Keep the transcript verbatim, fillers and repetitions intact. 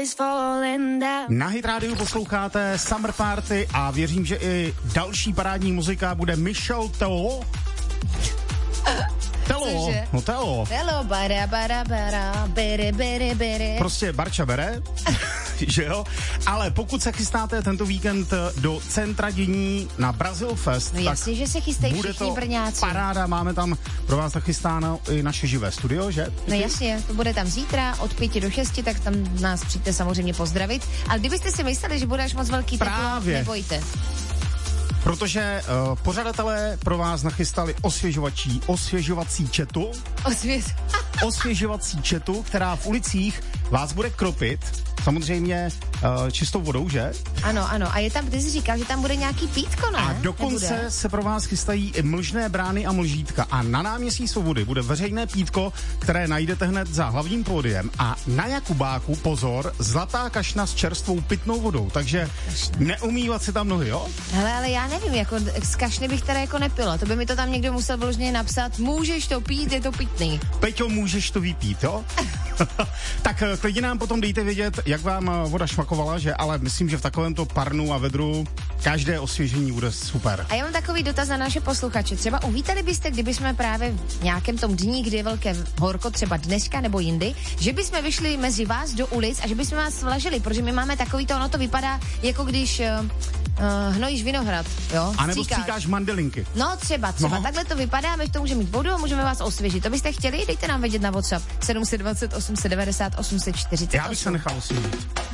Na Hit rádiu posloucháte Summer Party a věřím, že i další parádní muzika bude Michelle Telo. Telo, no Telo. Telo, bara, bara, bara, bere, bere, bere. Prostě Barča bere, že jo? Ale pokud se chystáte tento víkend do centra dění na Brazil Fest, no jasně, že se chystají všichni Brňáci. Paráda, máme tam pro vás nachystáno i naše živé studio, že? No jasně, to bude tam zítra od pěti do šesti, tak tam nás přijďte samozřejmě pozdravit. Ale kdybyste si mysleli, že bude až moc velký teplo, nebojte. Protože uh, pořadatelé pro vás nachystali osvěžovací, osvěžovací četu. Osvěž... osvěžovací četu, která v ulicích vás bude kropit. Samozřejmě uh, čistou vodou, že? Ano, ano. A je tam, ty jsi říkal, že tam bude nějaký pítko, ne? A dokonce nebude? Se pro vás chystají i mlžné brány a mlžítka. A na náměstí Svobody bude veřejné pítko, které najdete hned za hlavním pódiem. A na Jakubáku, pozor, zlatá kašna s čerstvou pitnou vodou. Takže kašna. Neumývat si tam nohy, jo? Hele, ale já nevím, jako z kašny bych teda jako nepila. To by mi to tam někdo musel vložně napsat. Můžeš to pít, je to pitný. Peťo, můžeš to vypít, jo? Tak klidně nám potom dejte vědět, jak vám voda šmakovala, že? Ale myslím, že v takovémto parnu a vedru každé osvěžení bude super. A já mám takový dotaz na naše posluchače. Třeba uvítali byste, kdyby jsme právě v nějakém tom dní, kdy je velké horko, třeba dneska nebo jindy, že bychom vyšli mezi vás do ulic a že bychom vás vlažili, protože my máme takový to, ono to vypadá, jako když uh, uh, hnojíš vinohrad, jo? A nebo stříkáš mandelinky. No třeba, třeba. No. Takhle to vypadá, my v tom můžeme mít vodu a můžeme vás osvěžit. To byste chtěli? Dejte nám vědět na WhatsApp sedm set dvacet osm set devadesát osm set čtyřicet osm. Já bych se nechal osvěžit.